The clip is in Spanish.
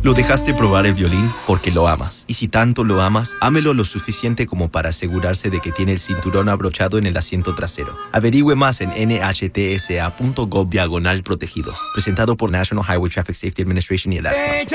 Lo dejaste probar el violín porque lo amas. Y si tanto lo amas, ámelo lo suficiente como para asegurarse de que tiene el cinturón abrochado en el asiento trasero. Averigüe más en nhtsa.gov/protegidos. Presentado por National Highway Traffic Safety Administration y el Ad Council.